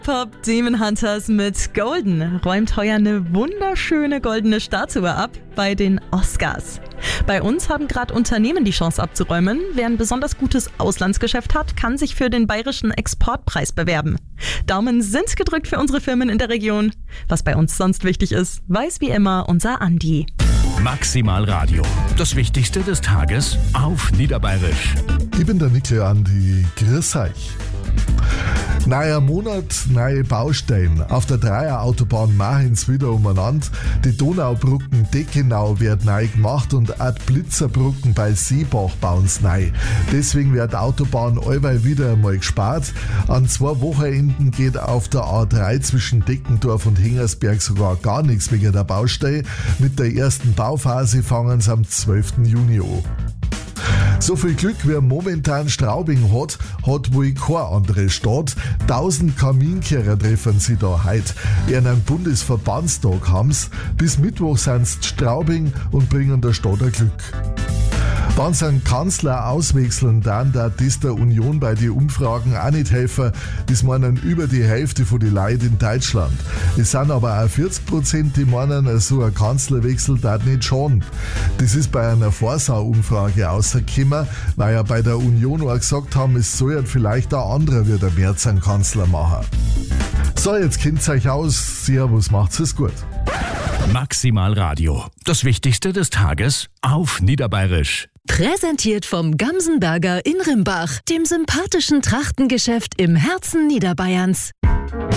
Pop Demon Hunters mit Golden räumt heuer eine wunderschöne goldene Statue ab bei den Oscars. Bei uns haben gerade Unternehmen die Chance abzuräumen. Wer ein besonders gutes Auslandsgeschäft hat, kann sich für den Bayerischen Exportpreis bewerben. Daumen sind gedrückt für unsere Firmen in der Region. Was bei uns sonst wichtig ist, weiß wie immer unser Andi. Maximal Radio. Das Wichtigste des Tages auf Niederbayerisch. Ich bin der Nickel Andi. Grüß euch. Neuer Monat, neue Baustellen. Auf der Dreierautobahn Machens wieder umeinander. Die Donaubrücken Deckenau wird neu gemacht und auch die Blitzerbrücken bei Seebach bauen sie neu. Deswegen wird die Autobahn allweil wieder einmal gespart. An 2 Wochenenden geht auf der A3 zwischen Deckendorf und Hengersberg sogar gar nichts wegen der Baustelle. Mit der ersten Bauphase fangen sie am 12. Juni an. So viel Glück, wie momentan Straubing hat wohl keine andere Stadt. 1000 Kaminkehrer treffen sie da heute. Einen Bundesverbandstag haben sie. Bis Mittwoch sind sie Straubing und bringen der Stadt ein Glück. Wenn sie einen Kanzler auswechseln, dann da das der Union bei den Umfragen auch nicht helfen. Das meinen über die Hälfte von den Leuten in Deutschland. Es sind aber auch 40%, die meinen, so ein Kanzlerwechsel darf nicht schaden. Das ist bei einer Vorschau-Umfrage rausgekommen, weil ja bei der Union auch gesagt haben, es soll ja vielleicht auch anderer wie der Merz einen Kanzler machen. So, jetzt kennt ihr euch aus. Servus, macht's es gut. Maximal Radio. Das Wichtigste des Tages auf Niederbayerisch. Präsentiert vom Gamsenberger in Rimbach, dem sympathischen Trachtengeschäft im Herzen Niederbayerns.